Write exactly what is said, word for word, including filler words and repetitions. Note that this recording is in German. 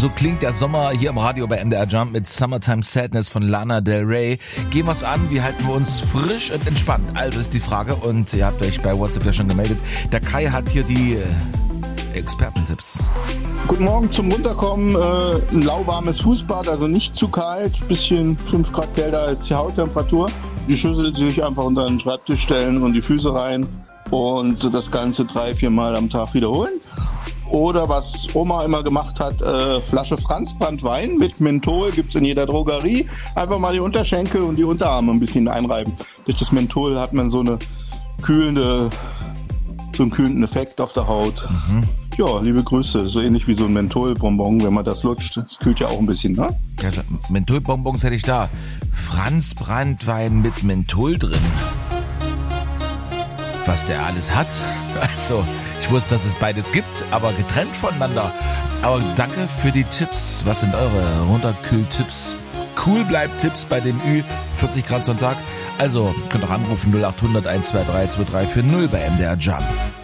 So klingt der Sommer hier im Radio bei M D R Jump mit Summertime Sadness von Lana Del Rey. Gehen wir's an, wie halten wir uns frisch und entspannt? Also ist die Frage und ihr habt euch bei WhatsApp ja schon gemeldet. Der Kai hat hier die äh, Expertentipps. Guten Morgen zum Runterkommen. Äh, ein lauwarmes Fußbad, also nicht zu kalt. Bisschen fünf Grad kälter als die Hauttemperatur. Die Schüssel sich einfach unter den Schreibtisch stellen und die Füße rein und das Ganze drei, vier Mal am Tag wiederholen. Oder was Oma immer gemacht hat, äh, Flasche Franzbranntwein mit Menthol, gibt's in jeder Drogerie. Einfach mal die Unterschenkel und die Unterarme ein bisschen einreiben. Durch das Menthol hat man so eine kühlende, so einen kühlenden Effekt auf der Haut. Mhm. Ja, liebe Grüße. So ähnlich wie so ein Mentholbonbon, wenn man das lutscht. Das kühlt ja auch ein bisschen, ne? Ja, Mentholbonbons hätte ich da. Franzbranntwein mit Menthol drin. Was der alles hat? Also, ich wusste, dass es beides gibt, aber getrennt voneinander. Aber danke für die Tipps. Was sind eure Runterkühl-Tipps? Cool bleibt Tipps bei dem Ü, vierzig Grad Sonntag. Also, könnt auch anrufen null acht hundert eins zwei drei zwei drei vier null bei M D R Jump.